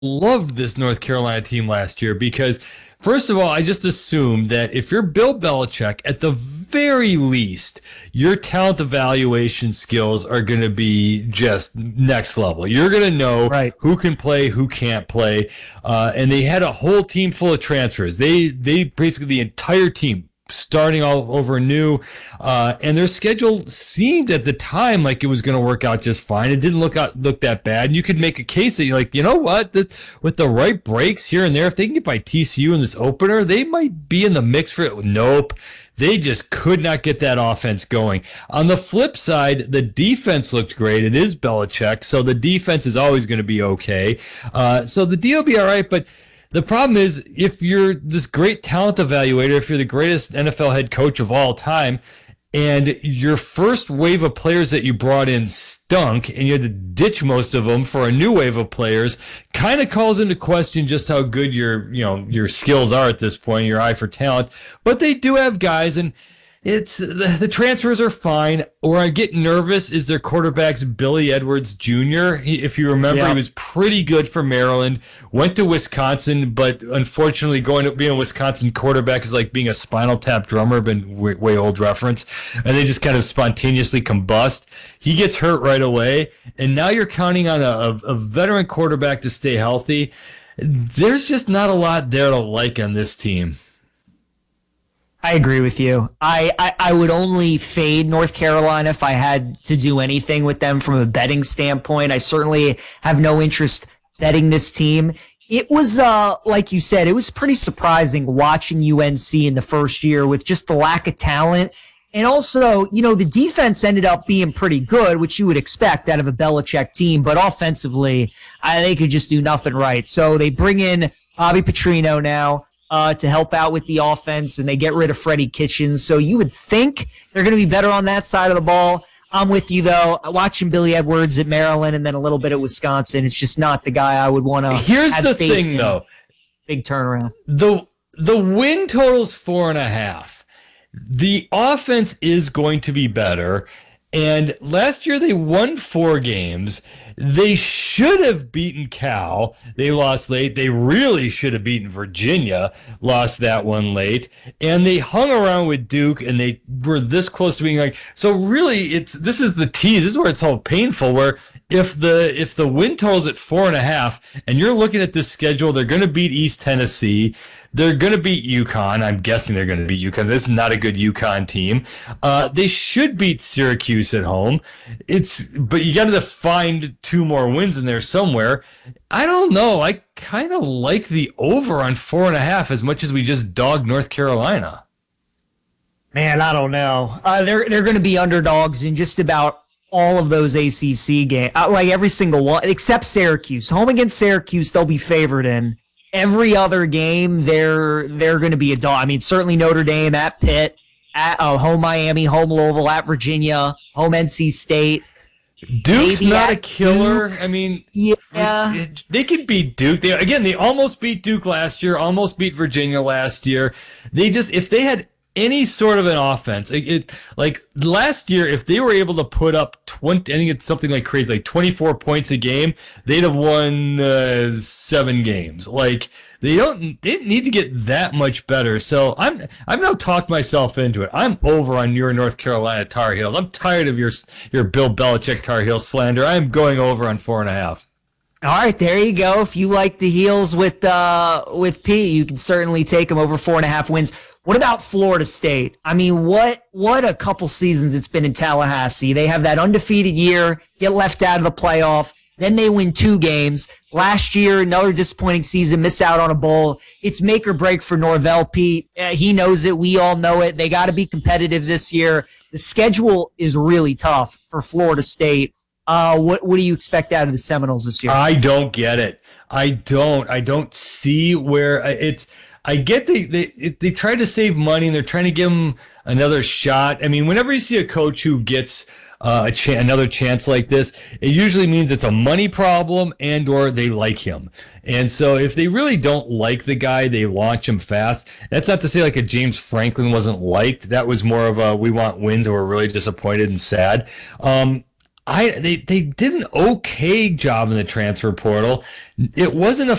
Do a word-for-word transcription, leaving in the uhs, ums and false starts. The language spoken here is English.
loved this North Carolina team last year because, first of all, I just assumed that if you're Bill Belichick, at the very least, your talent evaluation skills are going to be just next level. You're going to know Right. who can play, who can't play. Uh, and they had a whole team full of transfers. They, they basically, the entire team, starting all over new, uh, and their schedule seemed at the time like it was going to work out just fine. It didn't look out look that bad. And you could make a case that you're like, you know what, this, with the right breaks here and there, if they can get by T C U in this opener, they might be in the mix for it. Nope. They just could not get that offense going. On the flip side, the defense looked great. It is Belichick, so the defense is always going to be okay. Uh, so the D will be all right, but the problem is, if you're this great talent evaluator, if you're the greatest N F L head coach of all time, and your first wave of players that you brought in stunk, and you had to ditch most of them for a new wave of players, kind of calls into question just how good your, you know, your skills are at this point, your eye for talent. But they do have guys, and it's the, the transfers are fine. Where I get nervous is their quarterback's Billy Edwards Junior He, if you remember, Yeah. he was pretty good for Maryland, went to Wisconsin, but unfortunately going to being a Wisconsin quarterback is like being a Spinal Tap drummer, been way, way old reference, and they just kind of spontaneously combust. He gets hurt right away, and now you're counting on a, a, a veteran quarterback to stay healthy. There's just not a lot there to like on this team. I agree with you. I, I, I would only fade North Carolina if I had to do anything with them from a betting standpoint. I certainly have no interest betting this team. It was, uh, like you said, it was pretty surprising watching U N C in the first year with just the lack of talent. And also, you know, the defense ended up being pretty good, which you would expect out of a Belichick team. But offensively, I, they could just do nothing right. So they bring in Bobby Petrino now. Uh, to help out with the offense, and they get rid of Freddie Kitchens. So you would think they're going to be better on that side of the ball. I'm with you, though. Watching Billy Edwards at Maryland and then a little bit at Wisconsin, it's just not the guy I would want to. Here's the thing, in. though. Big turnaround. The the win total's four and a half. The offense is going to be better. And last year they won four games. They should have beaten Cal. They lost late. They really should have beaten Virginia. Lost that one late. And they hung around with Duke, and they were this close to being like. So really, it's this is the tease. This is where it's all painful. Where if the if the win total's at four and a half, and you're looking at this schedule, they're going to beat East Tennessee. They're going to beat UConn. I'm guessing they're going to beat UConn. This is not a good UConn team. Uh, they should beat Syracuse at home. It's, but you got to find two more wins in there somewhere. I don't know. I kind of like the over on four and a half as much as we just dogged North Carolina. Man, I don't know. Uh, they're they're going to be underdogs in just about all of those A C C games, uh, like every single one except Syracuse. Home against Syracuse, they'll be favored in. Every other game, they're they're going to be a dog. I mean, certainly Notre Dame, at Pitt, at uh, home Miami, home Louisville, at Virginia, home N C State. Duke's Maybe not at a killer. Duke. I mean, Yeah. they can beat Duke. They, again, they almost beat Duke last year, almost beat Virginia last year. They just, if they had any sort of an offense, it, it like last year, if they were able to put up twenty, I think it's something like crazy, like twenty-four points a game, they'd have won uh, seven games. Like they don't, they didn't need to get that much better. So I'm, I've now talked myself into it. I'm over on your North Carolina Tar Heels. I'm tired of your your Bill Belichick Tar Heels slander. I'm going over on four and a half. All right, there you go. If you like the heels with uh, with P, you can certainly take them over four and a half wins. What about Florida State? I mean, what what a couple seasons it's been in Tallahassee. They have that undefeated year, get left out of the playoff, then they win two games. Last year, another disappointing season, miss out on a bowl. It's make or break for Norvell Pete. Uh, he knows it. We all know it. They got to be competitive this year. The schedule is really tough for Florida State. Uh, what what do you expect out of the Seminoles this year? I don't get it. I don't. I don't see where it's. I get they they they try to save money and they're trying to give them another shot. I mean, whenever you see a coach who gets uh, a ch- another chance like this, it usually means it's a money problem and or they like him. And so if they really don't like the guy, they launch him fast. That's not to say like a James Franklin wasn't liked. That was more of a we want wins and we're really disappointed and sad. Um, I they they did an okay job in the transfer portal. It wasn't a